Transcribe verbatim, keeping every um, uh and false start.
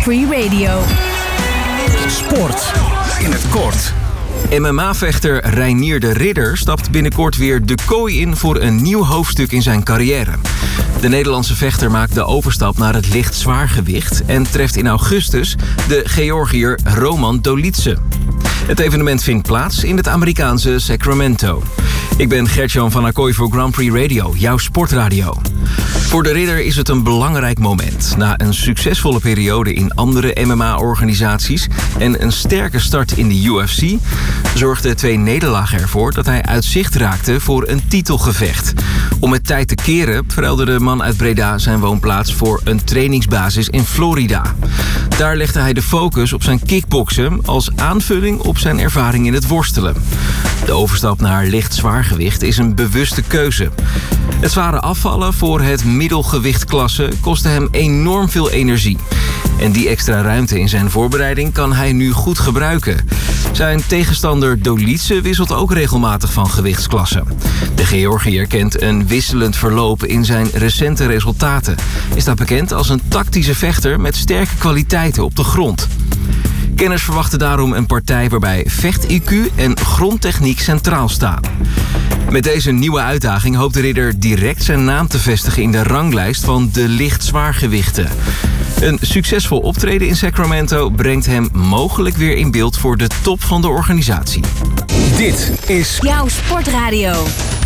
Free Radio. Sport in het kort. M M A-vechter Reinier de Ridder stapt binnenkort weer de kooi in voor een nieuw hoofdstuk in zijn carrière. De Nederlandse vechter maakt de overstap naar het licht zwaargewicht en treft in augustus de Georgiër Roman Dolidze. Het evenement vindt plaats in het Amerikaanse Sacramento. Ik ben Gert-Jan van Acquoy voor Grand Prix Radio, jouw sportradio. Voor de Ridder is het een belangrijk moment. Na een succesvolle periode in andere M M A-organisaties en een sterke start in de U F C zorgden twee nederlagen ervoor dat hij uit zicht raakte voor een titelgevecht. Om het tijd te keren verruilde de man uit Breda zijn woonplaats voor een trainingsbasis in Florida. Daar legde hij de focus op zijn kickboksen als aanvulling op zijn ervaring in het worstelen. De overstap naar licht zwaargewicht is een bewuste keuze. Het zware afvallen voor het middelgewichtklasse kostte hem enorm veel energie. En die extra ruimte in zijn voorbereiding kan hij nu goed gebruiken. Zijn tegenstander Dolidze wisselt ook regelmatig van gewichtsklasse. De Georgiër kent een wisselend verloop in zijn recente resultaten. Is dat bekend als een tactische vechter met sterke kwaliteiten op de grond. Kenners verwachten daarom een partij waarbij vecht-I Q en grondtechniek centraal staan. Met deze nieuwe uitdaging hoopt de Ridder direct zijn naam te vestigen in de ranglijst van de licht zwaargewichten. Een succesvol optreden in Sacramento brengt hem mogelijk weer in beeld voor de top van de organisatie. Dit is Jouw sportradio.